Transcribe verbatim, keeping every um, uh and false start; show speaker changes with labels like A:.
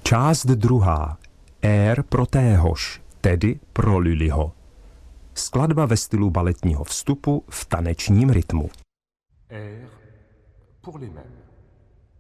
A: Část druhá. Air pro téhož, tedy pro Lullyho. Skladba ve stylu baletního vstupu v tanečním rytmu.
B: Air pour les mêmes.